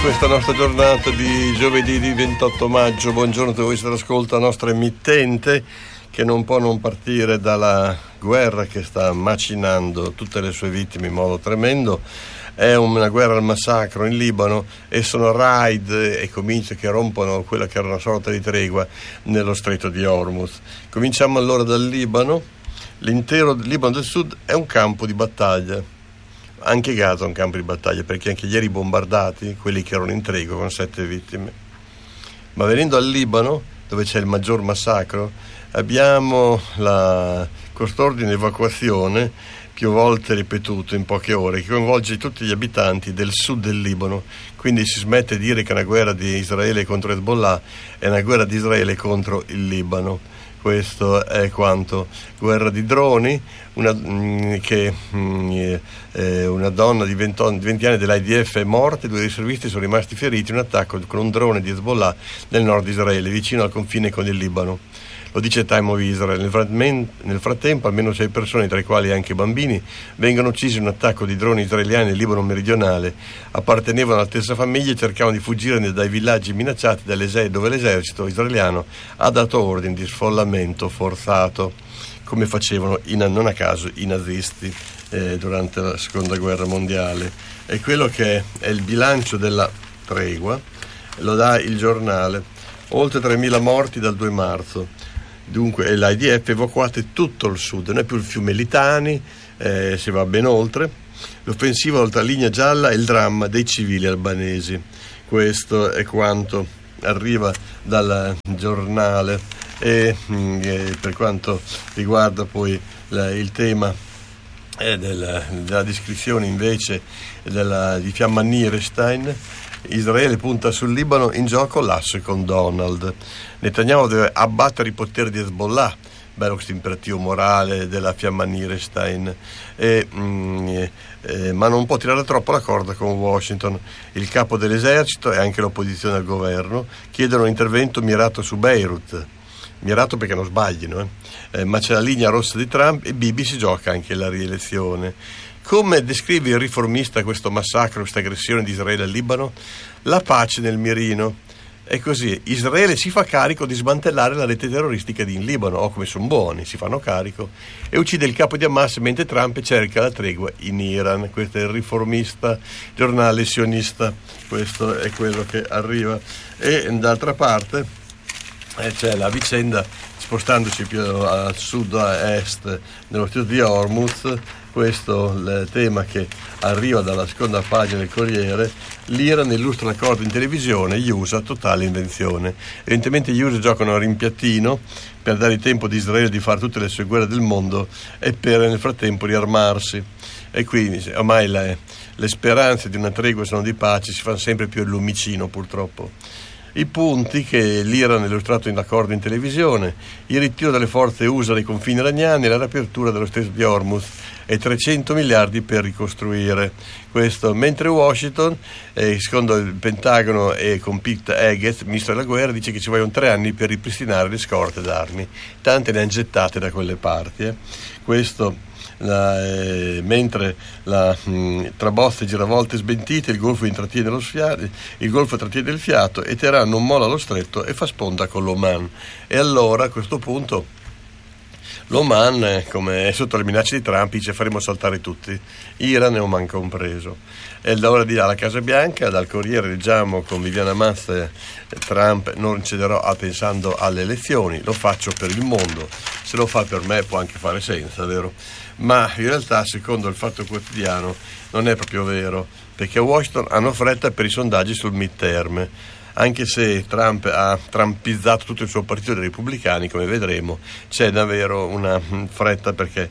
questa nostra giornata di giovedì di 28 maggio. Buongiorno a voi, siete all'ascolto, la nostra emittente che non può non partire dalla guerra che sta macinando tutte le sue vittime in modo tremendo. È una guerra al massacro in Libano e sono raid e comincia che rompono quella che era una sorta di tregua nello stretto di Hormuz. Cominciamo allora dal Libano. L'intero Libano del Sud è un campo di battaglia. Anche Gaza è un campo di battaglia, perché anche ieri bombardati quelli che erano in tregua con 7 vittime. Ma venendo al Libano, dove c'è il maggior massacro, abbiamo quest'ordine di evacuazione più volte ripetuto in poche ore, che coinvolge tutti gli abitanti del sud del Libano. Quindi si smette di dire che è una guerra di Israele contro Hezbollah, è una guerra di Israele contro il Libano. Questo è quanto. Guerra di droni, una donna di 20 anni dell'IDF è morta e 2 riservisti sono rimasti feriti in un attacco con un drone di Hezbollah nel nord di Israele, vicino al confine con il Libano. Lo dice Time of Israel. Nel frattempo almeno 6 persone, tra i quali anche bambini, vengono uccisi in un attacco di droni israeliani nel Libano meridionale. Appartenevano alla stessa famiglia e cercavano di fuggire dai villaggi minacciati dove l'esercito israeliano ha dato ordini di sfollamento forzato, come facevano non a caso i nazisti durante la seconda guerra mondiale. E quello che è il bilancio della tregua lo dà il giornale: oltre 3.000 morti dal 2 marzo. Dunque l'IDF evacuate tutto il sud, non è più il fiume Litani, si va ben oltre. L'offensiva oltre la linea gialla è il dramma dei civili albanesi. Questo è quanto arriva dal giornale. E per quanto riguarda poi il tema della descrizione invece di Fiamma Nierestein, Israele punta sul Libano, in gioco l'asse con Donald. Netanyahu deve abbattere i poteri di Hezbollah, bello questo imperativo morale della Fiamma Nierestein, ma non può tirare troppo la corda con Washington. Il capo dell'esercito e anche l'opposizione al governo chiedono un intervento mirato su Beirut, mirato perché non sbaglino, ma c'è la linea rossa di Trump e Bibi si gioca anche la rielezione. Come descrive il riformista questo massacro, questa aggressione di Israele al Libano? La pace nel mirino. È così: Israele si fa carico di smantellare la rete terroristica in Libano, come sono buoni, si fanno carico, e uccide il capo di Hamas mentre Trump cerca la tregua in Iran. Questo è il riformista, giornale sionista, questo è quello che arriva. E d'altra parte c'è la vicenda, spostandoci più a sud a est nello stretto di Hormuz. Questo il tema che arriva dalla seconda pagina del Corriere. L'Iran illustra l'accordo in televisione, gli USA totale invenzione. Evidentemente gli USA giocano a rimpiattino per dare il tempo di Israele di fare tutte le sue guerre del mondo e per nel frattempo riarmarsi. E quindi ormai le speranze di una tregua, se non di pace, si fanno sempre più il lumicino, purtroppo. I punti che l'Iran ha illustrato in accordo in televisione: il ritiro delle forze USA dai confini iraniani e la riapertura dello stretto di Hormuz e 300 miliardi per ricostruire. Questo mentre Washington, secondo il Pentagono e con Pete Hegseth, ministro della guerra, dice che ci vogliono 3 anni per ripristinare le scorte d'armi. Tante ne hanno gettate da quelle parti. Questo mentre tra bozze, giravolte smentite, il Golfo trattiene il fiato e Teheran non molla lo stretto e fa sponda con l'Oman. E allora a questo punto l'Oman, come è sotto le minacce di Trump, dice: faremo saltare tutti, Iran e Oman compreso. E allora alla Casa Bianca, dal Corriere leggiamo con Viviana Mazza: Trump non cederò pensando alle elezioni, lo faccio per il mondo, se lo fa per me può anche fare senza, vero? Ma in realtà, secondo il Fatto Quotidiano, non è proprio vero, perché a Washington hanno fretta per i sondaggi sul midterm. Anche se Trump ha trumpizzato tutto il suo partito dei repubblicani, come vedremo, c'è davvero una fretta, perché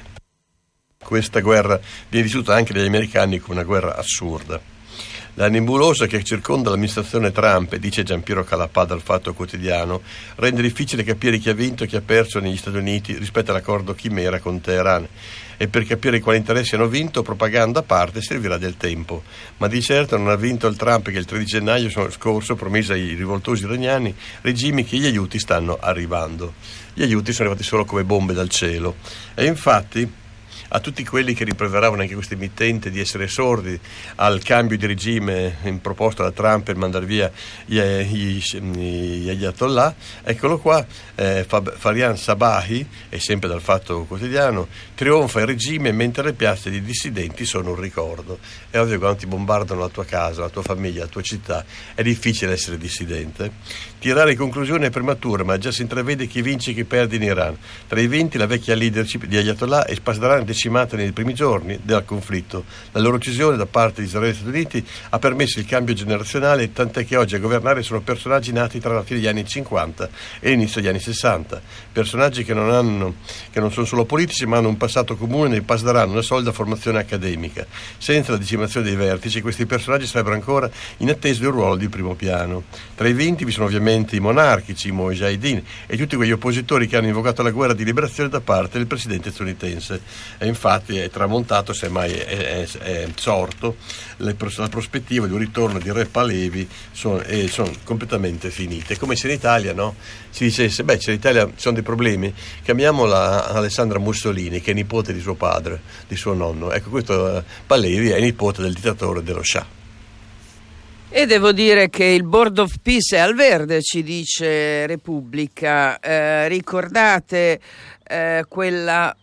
questa guerra viene vissuta anche dagli americani come una guerra assurda. La nebulosa che circonda l'amministrazione Trump, dice Giampiero Calapà dal Fatto Quotidiano, rende difficile capire chi ha vinto e chi ha perso negli Stati Uniti rispetto all'accordo chimera con Teheran. E per capire quali interessi hanno vinto, propaganda a parte, servirà del tempo. Ma di certo non ha vinto il Trump che il 13 gennaio scorso promise ai rivoltosi iraniani regimi che gli aiuti stanno arrivando. Gli aiuti sono arrivati solo come bombe dal cielo. E infatti a tutti quelli che rimproveravano anche questo emittente di essere sordi al cambio di regime proposto da Trump per mandare via gli ayatollah, eccolo qua, Farian Sabahi, è sempre dal Fatto Quotidiano, trionfa il regime mentre le piazze di dissidenti sono un ricordo. È ovvio che quando ti bombardano la tua casa, la tua famiglia, la tua città, è difficile essere dissidente. Tirare conclusioni è prematuro, ma già si intravede chi vince e chi perde in Iran. Tra i 20 la vecchia leadership di Ayatollah e Pasdaran decimata nei primi giorni del conflitto. La loro uccisione da parte di Israele e Stati Uniti ha permesso il cambio generazionale, tant'è che oggi a governare sono personaggi nati tra la fine degli anni 50 e l'inizio degli anni 60. Personaggi che non sono solo politici, ma hanno un passato comune nei Pasdaran, una solida formazione accademica. Senza la decimazione dei vertici, questi personaggi sarebbero ancora in attesa di un ruolo di primo piano. Tra i 20 vi sono ovviamente i monarchici, i mujahideen e tutti quegli oppositori che hanno invocato la guerra di liberazione da parte del presidente statunitense. E infatti è tramontato, semmai è sorto, la prospettiva di un ritorno di Re Pahlavi sono completamente finite. Come se in Italia, no? Si dicesse, se in Italia ci sono dei problemi, chiamiamola Alessandra Mussolini, che è nipote di suo padre, di suo nonno. Ecco, questo Pahlavi è nipote del dittatore dello Shah. E devo dire che il Board of Peace è al verde, ci dice Repubblica. Ricordate quella,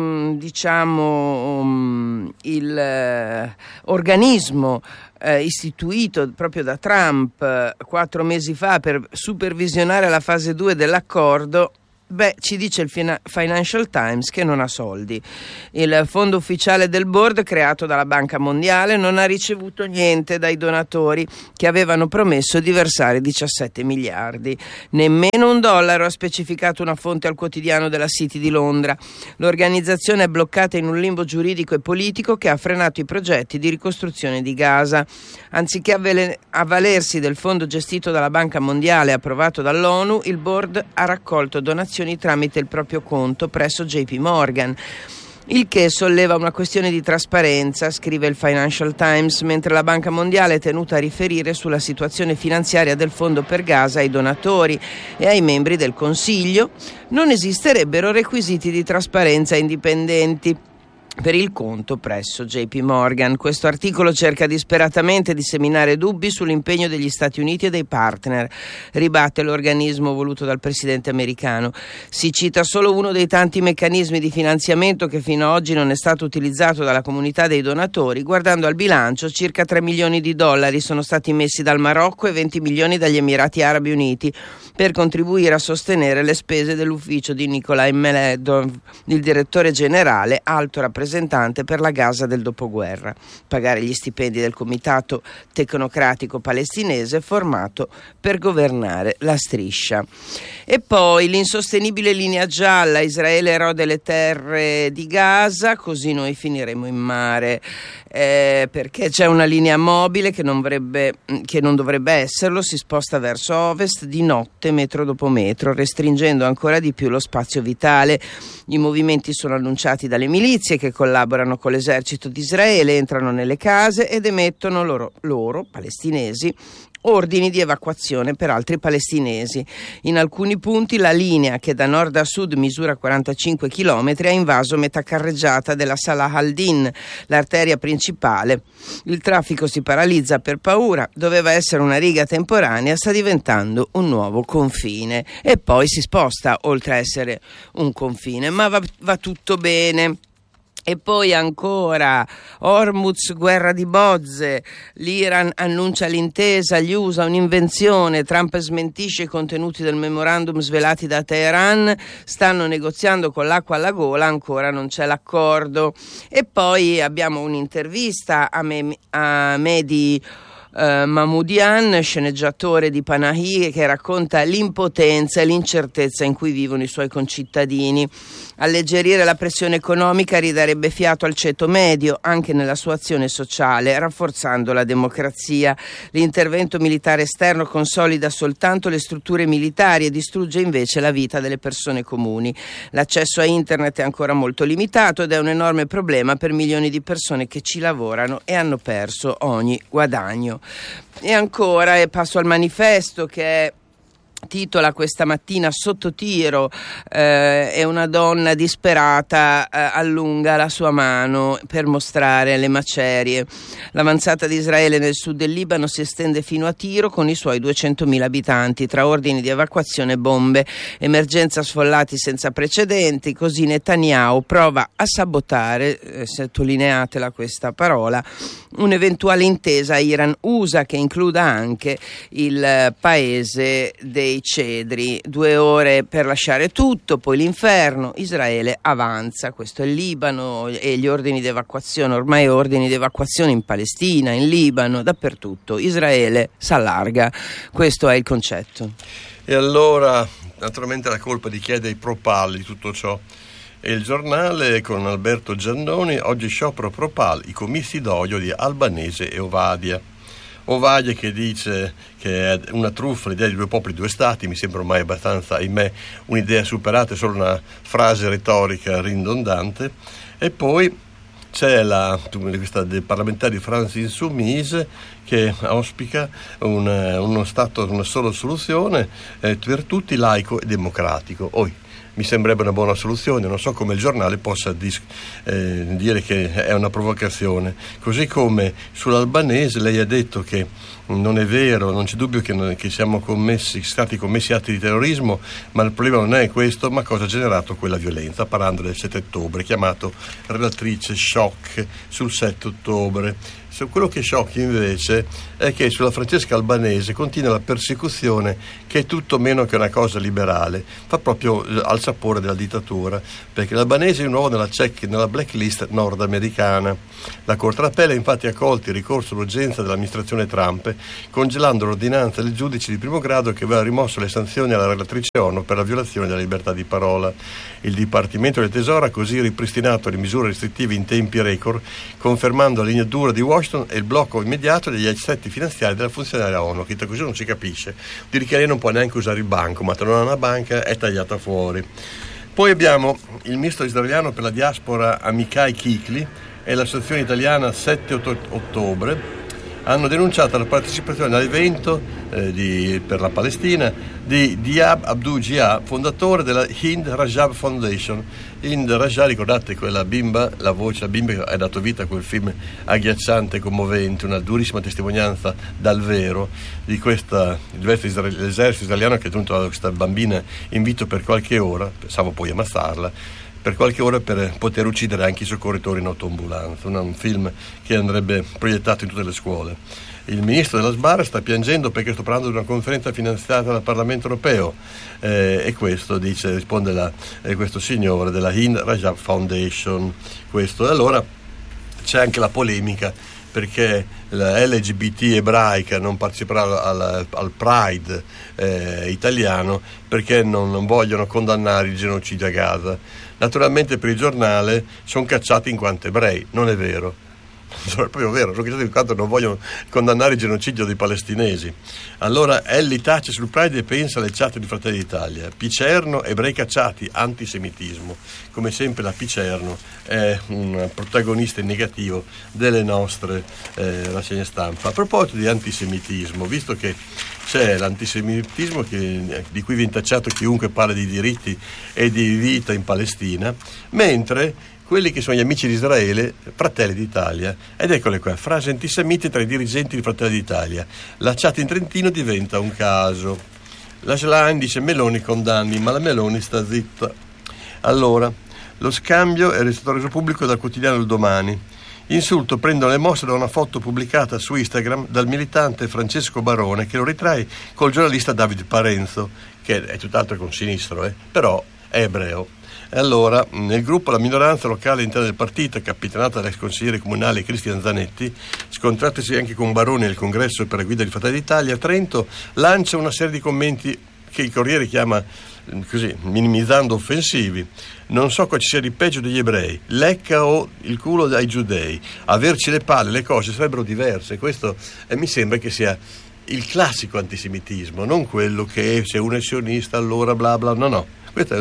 il organismo istituito proprio da Trump 4 mesi fa per supervisionare la fase 2 dell'accordo? Ci dice il Financial Times che non ha soldi. Il fondo ufficiale del board, creato dalla Banca Mondiale, non ha ricevuto niente dai donatori che avevano promesso di versare 17 miliardi. Nemmeno $1, ha specificato una fonte al quotidiano della City di Londra. L'organizzazione è bloccata in un limbo giuridico e politico che ha frenato i progetti di ricostruzione di Gaza. Anziché avvalersi del fondo gestito dalla Banca Mondiale approvato dall'ONU, il board ha raccolto donazioni tramite il proprio conto presso JP Morgan, il che solleva una questione di trasparenza, scrive il Financial Times, mentre la Banca Mondiale è tenuta a riferire sulla situazione finanziaria del fondo per Gaza ai donatori e ai membri del Consiglio. Non esisterebbero requisiti di trasparenza indipendenti per il conto presso JP Morgan. Questo articolo cerca disperatamente di seminare dubbi sull'impegno degli Stati Uniti e dei partner, ribatte l'organismo voluto dal presidente americano. Si cita solo uno dei tanti meccanismi di finanziamento che fino ad oggi non è stato utilizzato dalla comunità dei donatori. Guardando al bilancio, circa $3 milioni sono stati messi dal Marocco e 20 milioni dagli Emirati Arabi Uniti per contribuire a sostenere le spese dell'ufficio di Nikolai Meledov, il direttore generale, alto rappresentante per la Gaza del dopoguerra, pagare gli stipendi del comitato tecnocratico palestinese formato per governare la striscia. E poi l'insostenibile linea gialla: Israele erode le terre di Gaza, così noi finiremo in mare, perché c'è una linea mobile che non dovrebbe esserlo, si sposta verso ovest di notte, metro dopo metro, restringendo ancora di più lo spazio vitale. I movimenti sono annunciati dalle milizie che collaborano con l'esercito di Israele, entrano nelle case ed emettono loro palestinesi ordini di evacuazione per altri palestinesi. In alcuni punti la linea, che da nord a sud misura 45 km, ha invaso metà carreggiata della Salah al-Din, l'arteria principale. Il traffico si paralizza per paura, doveva essere una riga temporanea, sta diventando un nuovo confine e poi si sposta oltre a essere un confine, ma va tutto bene. E poi ancora Hormuz, guerra di bozze, l'Iran annuncia l'intesa, gli USA un'invenzione, Trump smentisce i contenuti del memorandum svelati da Teheran, stanno negoziando con l'acqua alla gola, ancora non c'è l'accordo. E poi abbiamo un'intervista a Mehdi Mahmoudian, sceneggiatore di Panahi, che racconta l'impotenza e l'incertezza in cui vivono i suoi concittadini. Alleggerire la pressione economica ridarebbe fiato al ceto medio anche nella sua azione sociale, rafforzando la democrazia. L'intervento militare esterno consolida soltanto le strutture militari e distrugge invece la vita delle persone comuni. L'accesso a internet è ancora molto limitato ed è un enorme problema per milioni di persone che ci lavorano e hanno perso ogni guadagno. E ancora, passo al manifesto, che è titola questa mattina sotto tiro, è una donna disperata, allunga la sua mano per mostrare le macerie. L'avanzata di Israele nel sud del Libano si estende fino a Tiro con i suoi 200.000 abitanti, tra ordini di evacuazione e bombe, emergenza sfollati senza precedenti. Così Netanyahu prova a sabotare, sottolineatela questa parola, un'eventuale intesa Iran-USA che includa anche il paese dei cedri. 2 ore per lasciare tutto, poi l'inferno. Israele avanza, questo è il Libano, e gli ordini di evacuazione, ormai ordini di evacuazione in Palestina, in Libano, dappertutto. Israele s'allarga, questo è il concetto. E allora, naturalmente la colpa di chi è dei Propal di tutto ciò. E il Giornale con Alberto Giannoni: oggi sciopero Propal, i comizi d'odio di Albanese e Ovadia. Ovadia che dice che è una truffa l'idea di 2 popoli, 2 stati, mi sembra ormai abbastanza, ahimè, un'idea superata, è solo una frase retorica ridondante. E poi c'è questa del parlamentare di France Insoumise che auspica uno Stato, una sola soluzione per tutti, laico e democratico. Mi sembrerebbe una buona soluzione, non so come il giornale possa dire che è una provocazione. Così come sull'albanese lei ha detto che non è vero, non c'è dubbio che siamo stati commessi atti di terrorismo, ma il problema non è questo, ma cosa ha generato quella violenza, parlando del 7 ottobre, chiamato relatrice shock sul 7 ottobre. Quello che sciocchi invece è che sulla Francesca Albanese continua la persecuzione, che è tutto meno che una cosa liberale, fa proprio al sapore della dittatura, perché l'albanese è di nuovo nella blacklist nordamericana. La Corte d'Appello ha infatti accolto il ricorso d'urgenza dell'amministrazione Trump, congelando l'ordinanza del giudice di primo grado che aveva rimosso le sanzioni alla relatrice ONU per la violazione della libertà di parola. Il Dipartimento del Tesoro ha così ripristinato le misure restrittive in tempi record, confermando la linea dura di Washington e il blocco immediato degli assetti finanziari della funzionaria ONU, che così non si capisce. Dire che lei non può neanche usare il banco, ma non ha una banca, è tagliata fuori. Poi abbiamo il ministro israeliano per la diaspora Amichai Kikli e l'associazione italiana 7 ottobre hanno denunciato la partecipazione all'evento per la Palestina di Diab Abdou Jia, fondatore della Hind Rajab Foundation. Hind Rajab, ricordate quella bimba, la bimba che ha dato vita a quel film agghiacciante e commovente, una durissima testimonianza dal vero di l'esercito israeliano che ha tenuto questa bambina in vita per qualche ora, pensavo poi ammazzarla, per qualche ora per poter uccidere anche i soccorritori in autoambulanza. Un film che andrebbe proiettato in tutte le scuole. Il ministro della Sbarra sta piangendo perché sto parlando di una conferenza finanziata dal Parlamento europeo, e questo risponde questo signore della Hind Rajab Foundation. Questo. E allora c'è anche la polemica perché la LGBT ebraica non parteciperà al Pride italiano perché non vogliono condannare il genocidio a Gaza. Naturalmente per il giornale sono cacciati in quanto ebrei, non è vero. Non è proprio vero, sono cacciati in quanto non vogliono condannare il genocidio dei palestinesi. Allora Elli tace sul Pride e pensa alle chat di Fratelli d'Italia. Picerno, ebrei cacciati, antisemitismo. Come sempre la Picerno è un protagonista in negativo delle nostre rassegne stampa. A proposito di antisemitismo, visto che c'è l'antisemitismo di cui viene tacciato chiunque parla di diritti e di vita in Palestina, mentre quelli che sono gli amici di Israele, Fratelli d'Italia, ed eccole qua, frasi antisemite tra i dirigenti di Fratelli d'Italia. La chat in Trentino diventa un caso. La Schlein dice Meloni condanni, ma la Meloni sta zitta. Allora, lo scambio è stato reso pubblico dal quotidiano Il Domani. Insulto prendono le mosse da una foto pubblicata su Instagram dal militante Francesco Barone, che lo ritrae col giornalista David Parenzo, che è tutt'altro che un sinistro, però è ebreo. E allora, nel gruppo la minoranza locale all'interno del partito, capitanata dall'ex consigliere comunale Cristian Zanetti, scontratesi anche con Baroni nel congresso per la guida di Fratelli d'Italia a Trento, lancia una serie di commenti che il Corriere chiama, così, minimizzando, offensivi. Non so cosa ci sia di peggio degli ebrei, Lecca o il culo dai giudei, averci le palle, le cose sarebbero diverse. Questo mi sembra che sia il classico antisemitismo, non quello che se uno è sionista allora bla bla, no.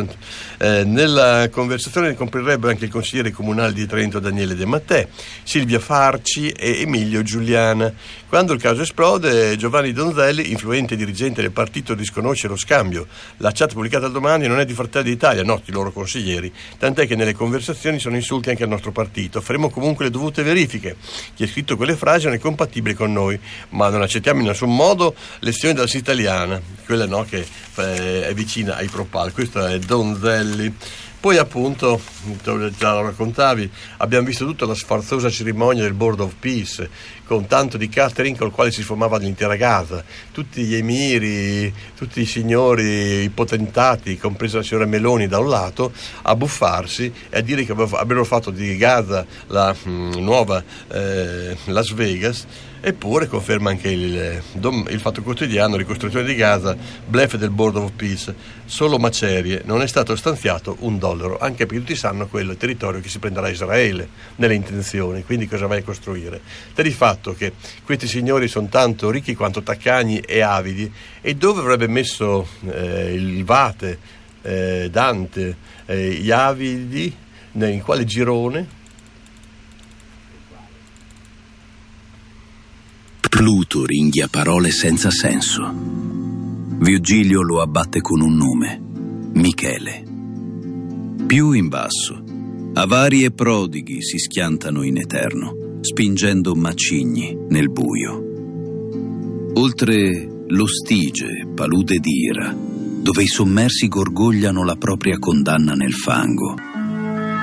Nella conversazione comprirebbero anche il consigliere comunale di Trento Daniele De Mattè, Silvia Farci e Emilio Giuliana. Quando il caso esplode, Giovanni Donzelli, influente dirigente del partito, disconosce lo scambio. La chat pubblicata al Domani non è di Fratelli d'Italia, noti i loro consiglieri, tant'è che nelle conversazioni sono insulti anche al nostro partito. Faremo comunque le dovute verifiche. Chi ha scritto quelle frasi non è compatibile con noi, ma non accettiamo in nessun modo lezioni dalla sinistra italiana, quella no, che è vicina ai Propal. Questo è Donzelli. Poi appunto, già lo raccontavi, abbiamo visto tutta la sfarzosa cerimonia del Board of Peace, con tanto di catering col quale si sfumava l'intera Gaza, tutti gli emiri, tutti i signori, i potentati, compresa la signora Meloni da un lato, a buffarsi e a dire che avrebbero fatto di Gaza la nuova Las Vegas. Eppure conferma anche il Fatto Quotidiano, ricostruzione di Gaza, bluff del Board of Peace, solo macerie, non è stato stanziato $1, anche perché tutti sanno quello è il territorio che si prenderà Israele nelle intenzioni, quindi cosa vai a costruire? Per il fatto che questi signori sono tanto ricchi quanto taccagni e avidi, e dove avrebbe messo il Vate, Dante, gli avidi, in quale girone? Pluto ringhia parole senza senso. Virgilio lo abbatte con un nome: Michele. Più in basso, avari e prodighi si schiantano in eterno, spingendo macigni nel buio. Oltre lo Stige, palude d'ira, dove i sommersi gorgogliano la propria condanna nel fango.